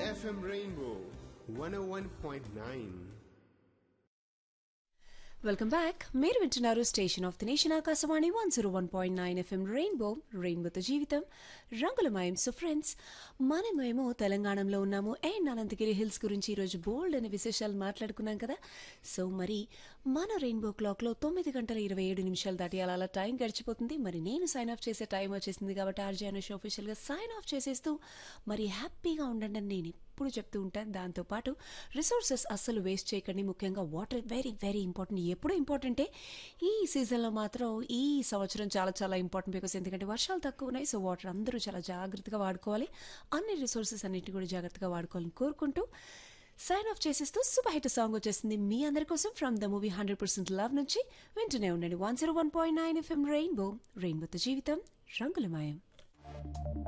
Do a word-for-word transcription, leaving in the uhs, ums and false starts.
F M Rainbow one oh one point nine. Welcome back. మీరు వింటున్నారు station of the nation Akashvani one zero one point nine FM rainbow రెయిన్బోతో జీవితం రంగులమయం. So friends, మనమేమో తెలంగాణలో ఉన్నాము అండ్ అనంతగిరి హిల్స్ గురించి ఈరోజు బోల్డ్ అనే విశేషాలు మాట్లాడుకున్నాం కదా. సో మరి మన రెయిన్బో క్లాక్లో తొమ్మిది గంటల ఇరవై ఏడు నిమిషాలు దాటి అలా అలా టైం గడిచిపోతుంది. మరి నేను సైన్ ఆఫ్ చేసే టైం వచ్చేసింది కాబట్టి ఆర్జే అనుష ఆఫీషియల్గా సైన్ ఆఫ్ చేసేస్తూ మరి హ్యాపీగా ఉండండి అని నేను ఎప్పుడు చెప్తూ ఉంటాను. దాంతోపాటు రిసోర్సెస్ అస్సలు వేస్ట్ చేయకండి. ముఖ్యంగా వాటర్ వెరీ వెరీ ఇంపార్టెంట్. ఎప్పుడూ ఇంపార్టెంటే, ఈ సీజన్లో మాత్రం ఈ సంవత్సరం చాలా చాలా ఇంపార్టెంట్. బికాస్ ఎందుకంటే వర్షాలు తక్కువ ఉన్నాయి. సో వాటర్ అందరూ చాలా జాగ్రత్తగా వాడుకోవాలి. అన్ని రిసోర్సెస్ అన్నింటినీ కూడా జాగ్రత్తగా వాడుకోవాలని కోరుకుంటూ సైన్ ఆఫ్ చేసేస్తూ సూపర్ హిట్ సాంగ్ వచ్చేసింది మీ అందరి కోసం from the movie hundred percent love నుంచి. వింటూనే ఉండండి one zero one point nine FM rainbow రెయిన్బోతో జీవితం రంగులమయం.